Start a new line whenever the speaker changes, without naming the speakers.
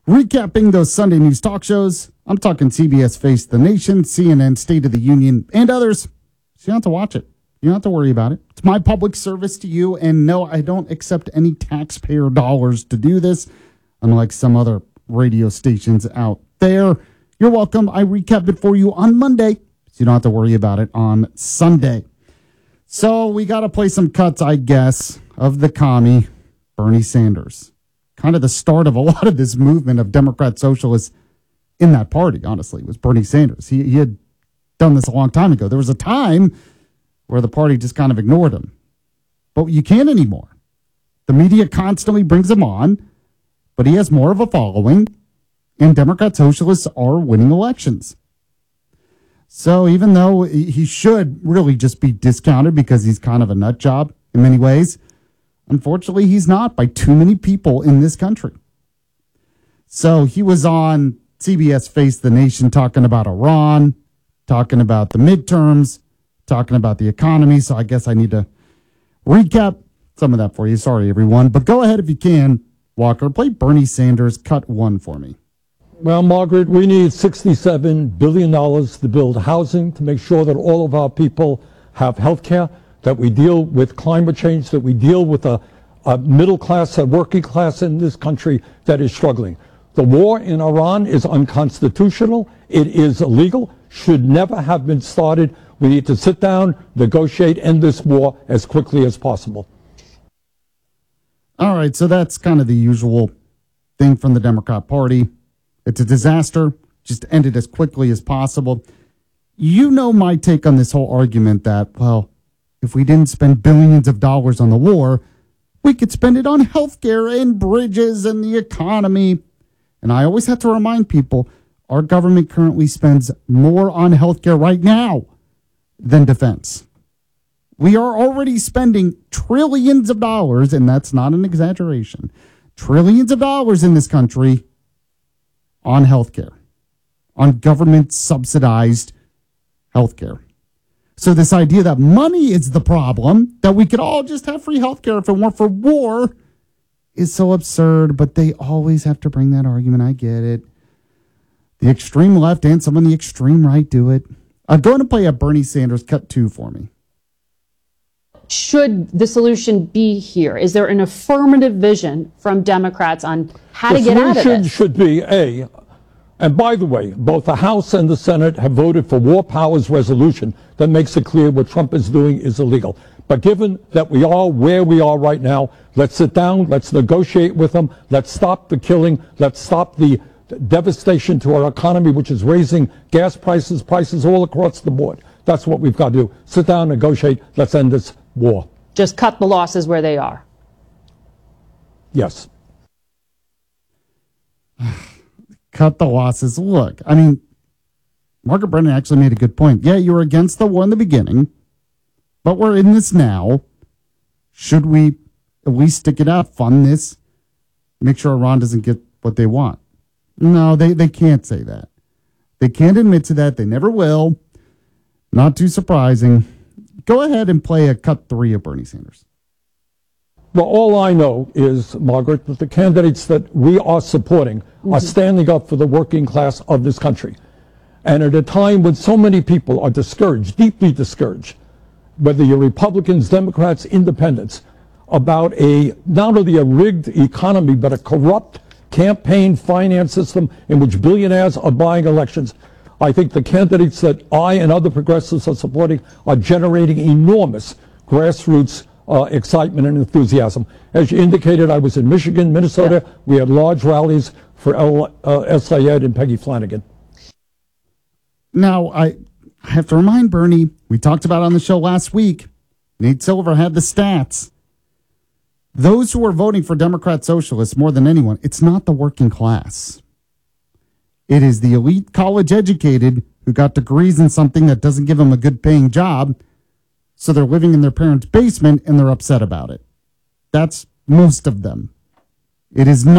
Recapping those Sunday news talk shows, I'm talking CBS Face the Nation, CNN State of the Union, and others. So you don't have to watch it. You don't have to worry about it. It's my public service to you, and no, I don't accept any taxpayer dollars to do this, unlike some other radio stations out there. You're welcome. I recap it for you on Monday, so you don't have to worry about it on Sunday. So we got to play some cuts, I guess, of the commie, Bernie Sanders. Kind of the start of a lot of this movement of Democrat socialists in that party, honestly, was Bernie Sanders. He had done this a long time ago. There was a time where the party just kind of ignored him. But you can't anymore. The media constantly brings him on, but he has more of a following, and Democrat socialists are winning elections. So even though he should really just be discounted because he's kind of a nut job in many ways, unfortunately, he's not by too many people in this country. So he was on CBS Face the Nation talking about Iran, talking about the midterms, talking about the economy. So I guess I need to recap some of that for you. Sorry, everyone. But go ahead if you can, Walker. Play Bernie Sanders cut one for me.
Well, Margaret, we need $67 billion to build housing, to make sure that all of our people have health care, that we deal with climate change, that we deal with a middle class, a working class in this country that is struggling. The war in Iran is unconstitutional. It is illegal, should never have been started. We need to sit down, negotiate, end this war as quickly as possible.
All right, so that's kind of the usual thing from the Democrat Party. It's a disaster. Just end it as quickly as possible. You know my take on this whole argument that, well, if we didn't spend billions of dollars on the war, we could spend it on healthcare and bridges and the economy. And I always have to remind people, our government currently spends more on healthcare right now than defense. We are already spending trillions of dollars, and that's not an exaggeration, trillions of dollars in this country on healthcare, on government-subsidized healthcare. So this idea that money is the problem, that we could all just have free healthcare if it weren't for war, is so absurd, but they always have to bring that argument. I get it. The extreme left and some on the extreme right do it. Go ahead and play a Bernie Sanders cut two for me.
Should the solution be here? Is there an affirmative vision from Democrats on how to get out of it?
The solution should be and by the way, both the House and the Senate have voted for war powers resolution that makes it clear what Trump is doing is illegal. But given that we are where we are right now, let's sit down, let's negotiate with them, let's stop the killing, let's stop the devastation to our economy, which is raising gas prices all across the board. That's what we've got to do. Sit down, negotiate, let's end this war.
Just cut the losses where they are.
Yes.
Cut the losses. Look, I mean, Margaret Brennan actually made a good point. Yeah, you were against the war in the beginning, but we're in this now. Should we at least stick it out, fund this, make sure Iran doesn't get what they want? No, they can't say that. They can't admit to that. They never will. Not too surprising. Go ahead and play a cut three of Bernie Sanders.
Well, all I know is, Margaret, that the candidates that we are supporting are standing up for the working class of this country. And at a time when so many people are discouraged, deeply discouraged, whether you're Republicans, Democrats, Independents, about not only a rigged economy, but a corrupt campaign finance system in which billionaires are buying elections, I think the candidates that I and other progressives are supporting are generating enormous grassroots excitement and enthusiasm. As you indicated, I was in Michigan, Minnesota. Yeah. We had large rallies for El Sayed and Peggy Flanagan.
Now, I have to remind Bernie, we talked about it on the show last week. Nate Silver had the stats. Those who are voting for Democrat socialists more than anyone, it's not the working class. It is the elite college educated who got degrees in something that doesn't give them a good paying job. So they're living in their parents' basement and they're upset about it. That's most of them. It is not